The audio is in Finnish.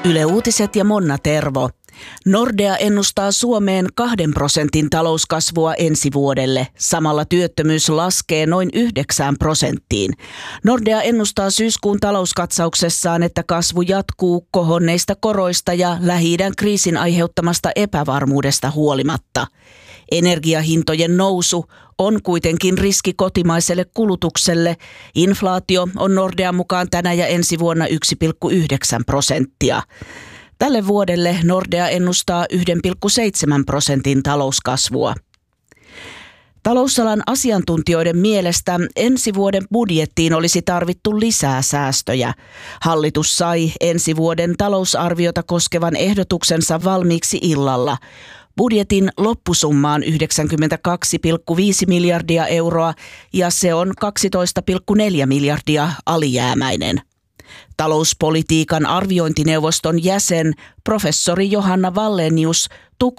Yle Uutiset ja Monna Tervo. Nordea ennustaa Suomeen 2% talouskasvua ensi vuodelle. Samalla työttömyys laskee noin 9%. Nordea ennustaa syyskuun talouskatsauksessaan, että kasvu jatkuu kohonneista koroista ja Lähi-idän kriisin aiheuttamasta epävarmuudesta huolimatta. Energiahintojen nousu on kuitenkin riski kotimaiselle kulutukselle. Inflaatio on Nordean mukaan tänä ja ensi vuonna 1,9%. Tälle vuodelle Nordea ennustaa 1,7% talouskasvua. Talousalan asiantuntijoiden mielestä ensi vuoden budjettiin olisi tarvittu lisää säästöjä. Hallitus sai ensi vuoden talousarviota koskevan ehdotuksensa valmiiksi illalla. Budjetin loppusumma on 92,5 miljardia euroa ja se on 12,4 miljardia alijäämäinen. Talouspolitiikan arviointineuvoston jäsen professori Johanna Wallenius